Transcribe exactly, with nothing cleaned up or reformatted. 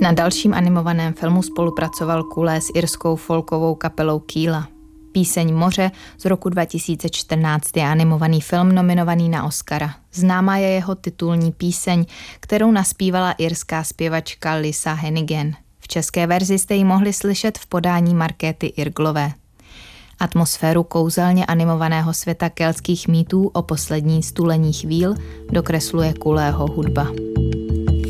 Na dalším animovaném filmu spolupracoval Kule s irskou folkovou kapelou Kíla. Píseň Moře z roku dva tisíce čtrnáct je animovaný film nominovaný na Oscara. Známá je jeho titulní píseň, kterou naspívala irská zpěvačka Lisa Hennigan. V české verzi jste ji mohli slyšet v podání Markéty Irglové. Atmosféru kouzelně animovaného světa keltských mýtů o poslední stulení chvíl dokresluje Kulého hudba.